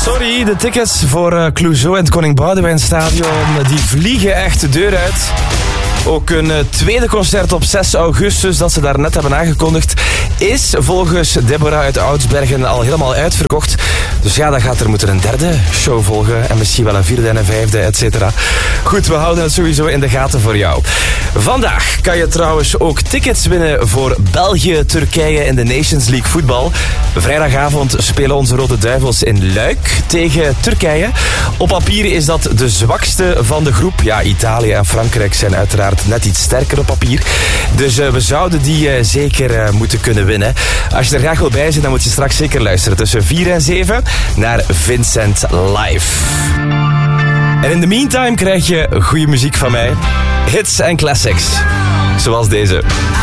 Sorry, de tickets voor Clouseau en het Koning Boudewijn Stadion, die vliegen echt de deur uit. Ook een tweede concert op 6 augustus, dat ze daar net hebben aangekondigd, is volgens Deborah uit Oudsbergen al helemaal uitverkocht. Dus ja, dan gaat er moeten een derde show volgen en misschien wel een vierde en een vijfde, et cetera. Goed, we houden het sowieso in de gaten voor jou. Vandaag kan je trouwens ook tickets winnen voor België-Turkije in de Nations League voetbal. Vrijdagavond spelen onze Rode Duivels in Luik tegen Turkije. Op papier is dat de zwakste van de groep. Ja, Italië en Frankrijk zijn uiteraard net iets sterker op papier. Dus we zouden die zeker moeten kunnen winnen. Als je er graag wil bij zijn, dan moet je straks zeker luisteren tussen 4 en 7 naar Vincent Live. En in the meantime krijg je goede muziek van mij. Hits en classics. Zoals deze.